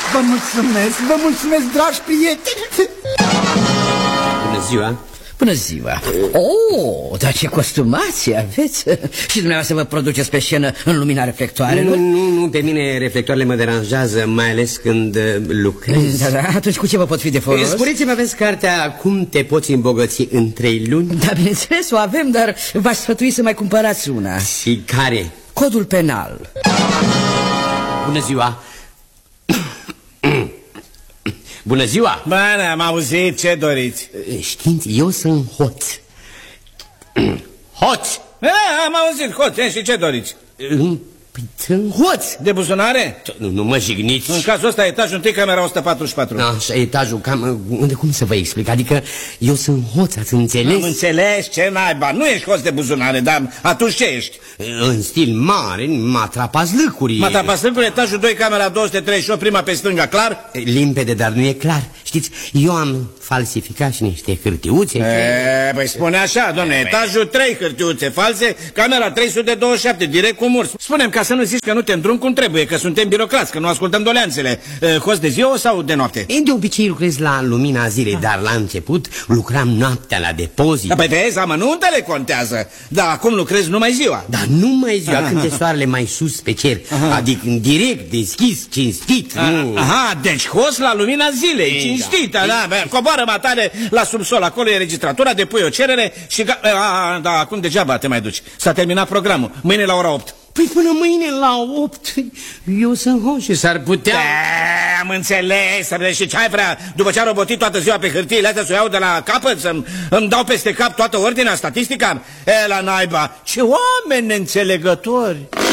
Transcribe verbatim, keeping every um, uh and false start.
Vă mulțumesc, vă mulțumesc, dragi prieteni. Bună ziua. Bună ziua. Oh, dar ce costumație aveți. Și dumneavoastră vă produceți pe scenă în lumina reflectoarelor? Nu, nu, nu, pe mine reflectoarele mă deranjează, mai ales când lucrez. Da, da, atunci cu ce vă pot fi de folos? Spuneți-mi, aveți cartea Cum te poți îmbogăți în trei luni? Da, bineînțeles, o avem, dar v-aș sfătui să mai cumpărați una. Și care? Codul penal. Bună ziua. Bună ziua! Bine, am auzit, ce doriți? Știți, eu sunt hoț. Hoț! E, am auzit, hoț, și ce doriți? Păi sunt hoț! De buzunare? Nu, nu mă jigniți. În cazul ăsta, etajul întâi, camera o sută patruzeci și patru. Așa, etajul, cam, unde, cum să vă explic? Adică eu sunt hoț, ați înțeles? Am înțeles, ce naiba, nu ești hoț de buzunare, dar atunci ce ești? În stil mare, matrapazlâcuri. Matrapazlâcuri, etajul doi, camera două sute treizeci și opt, prima pe stânga, clar? Limpede, dar nu e clar. Știți, eu am falsificat și niște hârtiuțe. E, păi spune așa, domne, etajul trei, hârtiuțe false, camera trei sute douăzeci și șapte, direct cu murs. Spunem ca să nu zici că nu te îndrum cum trebuie, că suntem birocrați, că nu ascultăm doleanțele. Host de ziua sau de noapte? De obicei lucrez la lumina zilei, dar la început lucram noaptea la depozit. Da, păi vezi, amănuntele contează. Da, acum lucrezi numai ziua. Dar numai ziua, când e soarele mai sus pe cer. Aha. Adică în direct, deschis, cinstit. Aha, nu... aha, deci host la lumina zilei, e, cinstită, da, da. Coboară matale la subsol, acolo e registratura, depui o cerere și... A, da, acum degeaba te mai duci. S-a terminat programul, mâine la ora opt. Păi până mâine la opt eu sunt hoș și s-ar putea... Da, am înțeles, și ce ai vrea? După ce a robotit toată ziua pe hârtiile astea, să o iau de la capăt, să-mi îmi dau peste cap toată ordinea, statistica? E, la naiba, ce oameni neînțelegători!